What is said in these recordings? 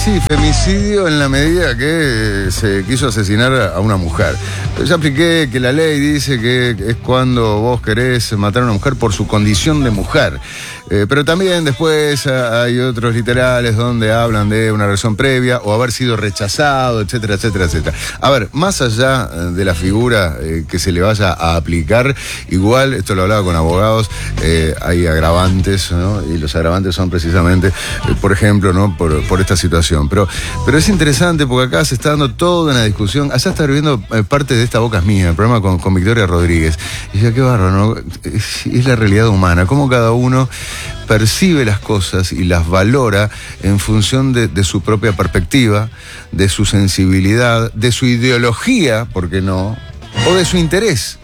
Sí, femicidio en la medida que se quiso asesinar a una mujer. Ya expliqué que la ley dice que es cuando vos querés matar a una mujer por su condición de mujer. Pero también después hay otros literales donde hablan de una razón previa o haber sido rechazado, etcétera, etcétera, etcétera. A ver, más allá de la figura que se le vaya a aplicar, igual, esto lo hablaba con abogados, hay agravantes, ¿no? Y los agravantes son precisamente, por ejemplo, ¿no? Por esta situación. Pero es interesante porque acá se está dando toda una discusión. Allá está viendo parte de Esta Boca es Mía, el programa con Victoria Rodríguez. Y decía, qué bárbaro, ¿no? Es la realidad humana, cómo cada uno percibe las cosas y las valora en función de su propia perspectiva, de su sensibilidad, de su ideología, ¿por qué no?, o de su interés.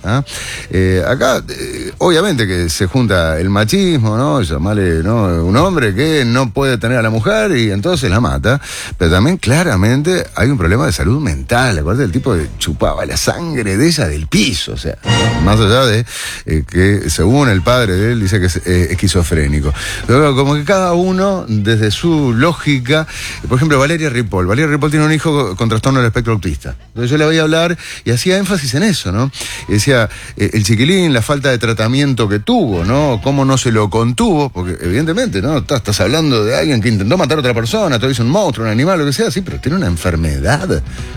Acá, obviamente que se junta el machismo, ¿no? Llamarle, ¿no?, un hombre que no puede tener a la mujer y entonces la mata. Pero también claramente hay un problema de salud mental. Acuérdate, el tipo chupaba la sangre de ella del piso. O sea, ¿no? Más allá de que según el padre de él dice que es esquizofrénico. Pero como que cada uno, desde su lógica, por ejemplo, Valeria Ripoll. Valeria Ripoll tiene un hijo con trastorno del espectro autista. Entonces yo le voy a hablar y hacía énfasis en eso, ¿no? Y decía, el chiquilín, la falta de tratamiento que tuvo, ¿no? Cómo no se lo contuvo, porque evidentemente, ¿no? Estás hablando de alguien que intentó matar a otra persona, te dice un monstruo, un animal, lo que sea, sí, pero tiene una enfermedad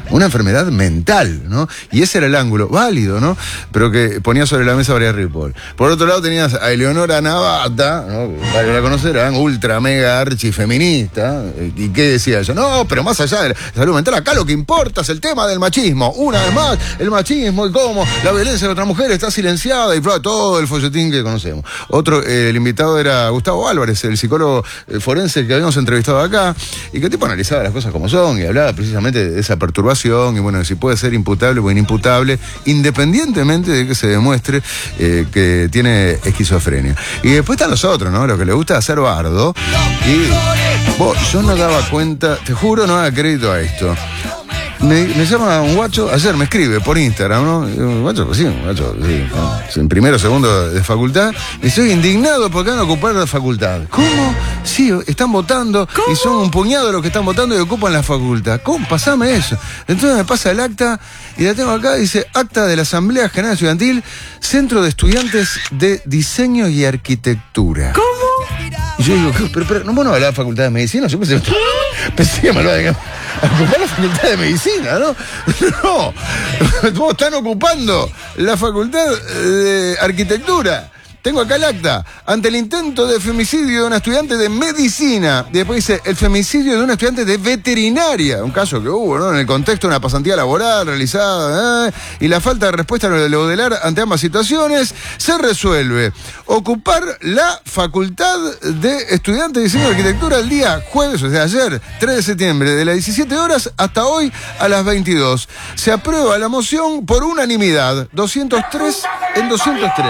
mental, ¿no? Y ese era el ángulo válido, ¿no? Pero que ponía sobre la mesa Valeria Ripoll. Por otro lado tenías a Eleonora Navata, ¿no? Para la conocerán, ultra mega archifeminista. ¿Y qué decía ella? No, pero más allá de la salud mental, acá lo que importa es el tema del machismo. Una vez más, el machismo y cómo la violencia de otra mujer está silenciada y todo el folletín que conocemos. Otro, el invitado era Gustavo Álvarez, el psicólogo forense que habíamos entrevistado acá, y que tipo analizaba las cosas como son y hablaba precisamente de esa perturbación y bueno, si puede ser imputable o inimputable, independientemente de que se demuestre que tiene esquizofrenia. Y después están los otros, ¿no? Lo que le gusta hacer bardo. Y yo no daba cuenta, te juro, no daba crédito a esto. Me llama un guacho, ayer me escribe por Instagram, ¿no? Un guacho, sí, ¿no? En primero o segundo de facultad. Y estoy indignado porque van a ocupar la facultad. ¿Cómo? Sí, están votando. ¿Cómo? Y son un puñado los que están votando y ocupan la facultad. ¿Cómo? Pasame eso. Entonces me pasa el acta y la tengo acá, dice acta de la Asamblea General Estudiantil, Centro de Estudiantes de Diseño y Arquitectura. ¿Cómo? Y yo digo, pero no, vos no hablás de Facultad de Medicina, yo pensé que me lo iban a ocupar la Facultad de Medicina, ¿no? No, vos están ocupando la Facultad de Arquitectura. Tengo acá el acta. Ante el intento de femicidio de una estudiante de medicina. Y después dice, el femicidio de una estudiante de veterinaria. Un caso que hubo, ¿no? En el contexto de una pasantía laboral realizada. Y la falta de respuesta de Laudelar ante ambas situaciones se resuelve. Ocupar la Facultad de Estudiantes de Diseño y Arquitectura el día jueves, o sea, ayer, 3 de septiembre, de las 17 horas hasta hoy a las 22. Se aprueba la moción por unanimidad. 203 en 203.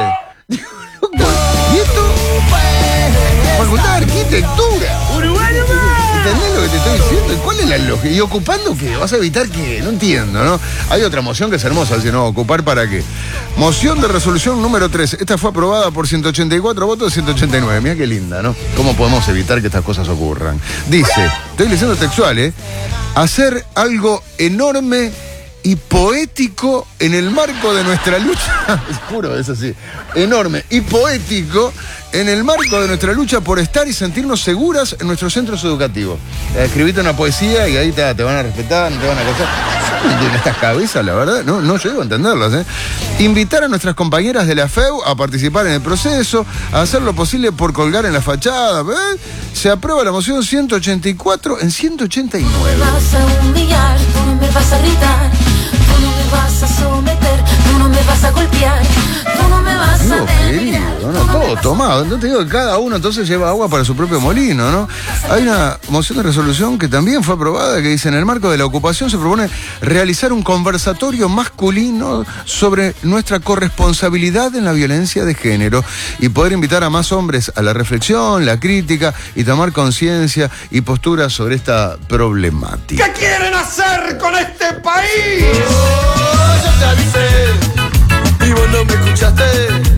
¿Y esto? Facultad de Arquitectura. ¿Entendés lo que te estoy diciendo? ¿Cuál es la lógica? ¿Y ocupando qué? ¿Vas a evitar qué? No entiendo, ¿no? Hay otra moción que es hermosa, si no, ¿ocupar para qué? Moción de resolución número 3. Esta fue aprobada por 184 votos de 189. Mirá qué linda, ¿no? ¿Cómo podemos evitar que estas cosas ocurran? Dice, estoy leyendo textual, hacer algo enorme y poético en el marco de nuestra lucha, juro, es así, enorme y poético en el marco de nuestra lucha por estar y sentirnos seguras en nuestros centros educativos. Escribiste una poesía y ahí te van a respetar, no te van a acosar. En estas cabezas, la verdad, no llego a entenderlas. Invitar a nuestras compañeras de la FEU a participar en el proceso, a hacer lo posible por colgar en la fachada. Se aprueba la moción 184 en 189. Tú no me vas a humillar, tú no me vas a gritar, tú no me vas a someter, tú no me vas a golpear, tú no me vas a denigrar. No, todo tomado. Entonces digo que cada uno entonces lleva agua para su propio molino, ¿no? Hay una moción de resolución que también fue aprobada que dice, en el marco de la ocupación se propone realizar un conversatorio masculino sobre nuestra corresponsabilidad en la violencia de género y poder invitar a más hombres a la reflexión, la crítica y tomar conciencia y postura sobre esta problemática. ¿Qué quieren hacer con este país? Yo te avisé y vos no me escuchaste.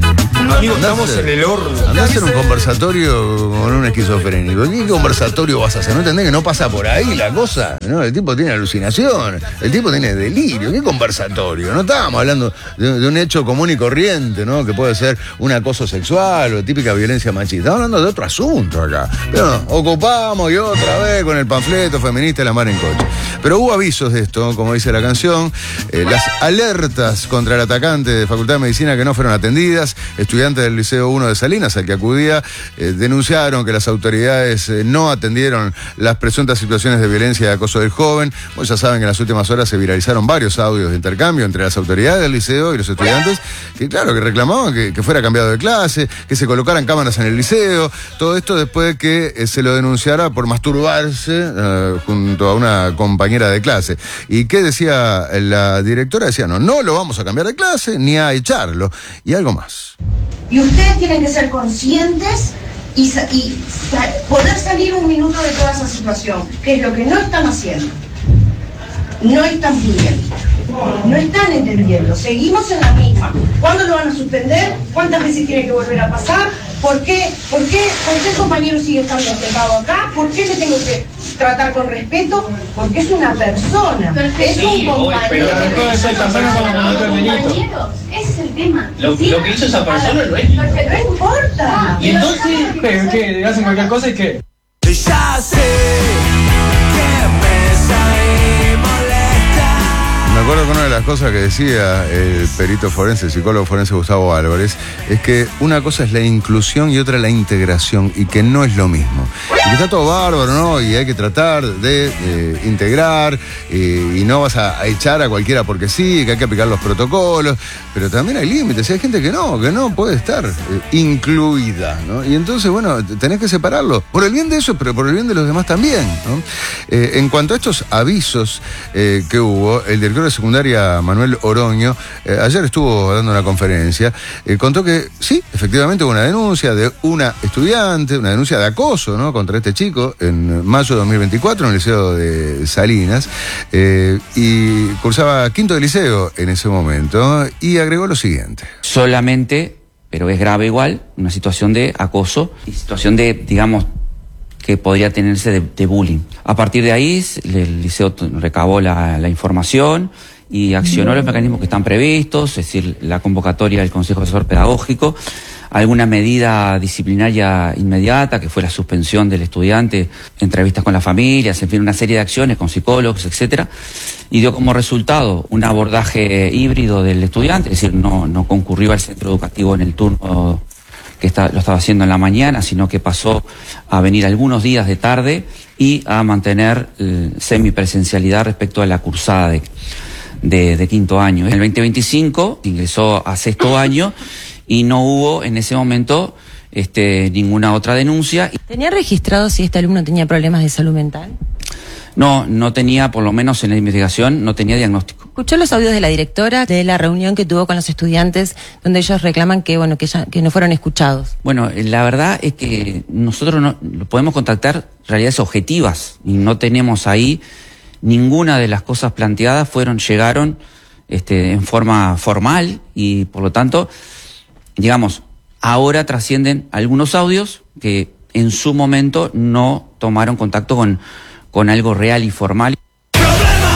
Amigo, estamos en el horno. Andá a hacer un conversatorio con un esquizofrénico. ¿Qué conversatorio vas a hacer? ¿No entendés que no pasa por ahí la cosa? ¿No? El tipo tiene alucinación, el tipo tiene delirio. ¿Qué conversatorio? No estábamos hablando de un hecho común y corriente, ¿no? Que puede ser un acoso sexual o típica violencia machista. Estamos hablando de otro asunto acá. Pero no, ocupamos y otra vez con el panfleto feminista y la mar en coche. Pero hubo avisos de esto, como dice la canción, las alertas contra el atacante de Facultad de Medicina que no fueron atendidas, estudiantes del Liceo 1 de Salinas, al que acudía, denunciaron que las autoridades no atendieron las presuntas situaciones de violencia y de acoso del joven. Pues ya saben que en las últimas horas se viralizaron varios audios de intercambio entre las autoridades del liceo y los estudiantes, que claro, que reclamaban que fuera cambiado de clase, que se colocaran cámaras en el liceo, todo esto después de que se lo denunciara por masturbarse junto a una compañera de clase. ¿Y qué decía la directora? Decía, no lo vamos a cambiar de clase ni a echarlo. Y algo más. Y ustedes tienen que ser conscientes y poder salir un minuto de toda esa situación, que es lo que no están haciendo. No están pidiendo. No están entendiendo. Seguimos en la misma. ¿Cuándo lo van a suspender? ¿Cuántas veces tiene que volver a pasar? ¿Por qué el compañero sigue estando sentado acá? ¿Por qué le tengo que tratar con respeto? Porque es una persona. Es un compañero. Pero esa persona con compañeros. Ese es el tema. Lo que hizo esa persona no es. No importa. Y entonces, ¿pero qué? ¿Hacen cualquier cosa y qué? Ya sé que pesa y molesta. Me acuerdo que una de las cosas que decía el perito forense, el psicólogo forense Gustavo Álvarez, es que una cosa es la inclusión y otra la integración, y que no es lo mismo. Y que está todo bárbaro, ¿no? Y hay que tratar de integrar, y no vas a echar a cualquiera porque sí, que hay que aplicar los protocolos, pero también hay límites. Hay gente que no puede estar incluida, ¿no? Y entonces, bueno, tenés que separarlo. Por el bien de eso, pero por el bien de los demás también, ¿no? En cuanto a estos avisos que hubo, el director de secundaria Manuel Oroño ayer estuvo dando una conferencia, contó que sí, efectivamente hubo una denuncia de una estudiante, una denuncia de acoso, ¿no?, contra este chico en mayo de 2024 en el Liceo de Salinas, y cursaba quinto de liceo en ese momento, y agregó lo siguiente. Solamente, pero es grave igual, una situación de acoso y situación de, digamos, que podría tenerse de bullying. A partir de ahí, el liceo recabó la información y accionó los mecanismos que están previstos, es decir, la convocatoria del Consejo Asesor Pedagógico, alguna medida disciplinaria inmediata, que fue la suspensión del estudiante, entrevistas con las familias, en fin, una serie de acciones con psicólogos, etcétera, y dio como resultado un abordaje híbrido del estudiante, es decir, no concurrió al centro educativo en el turno que lo estaba haciendo en la mañana, sino que pasó a venir algunos días de tarde y a mantener semipresencialidad respecto a la cursada de quinto año. En el 2025 ingresó a sexto año y no hubo en ese momento ninguna otra denuncia. ¿Tenía registrado si este alumno tenía problemas de salud mental? No tenía, por lo menos en la investigación, no tenía diagnóstico. ¿Escuchó los audios de la directora de la reunión que tuvo con los estudiantes donde ellos reclaman que no fueron escuchados? Bueno, la verdad es que nosotros no podemos contactar realidades objetivas y no tenemos ahí ninguna de las cosas planteadas llegaron en forma formal y por lo tanto, digamos, ahora trascienden algunos audios que en su momento no tomaron contacto con algo real y formal.